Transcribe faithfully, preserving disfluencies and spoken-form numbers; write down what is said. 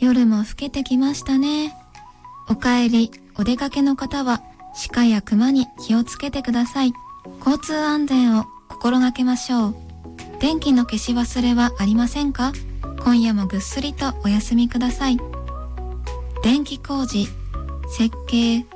夜も更けてきましたね。お帰り、お出かけの方は鹿や熊に気をつけてください。交通安全を心がけましょう。電気の消し忘れはありませんか？今夜もぐっすりとお休みください。電気工事、設計、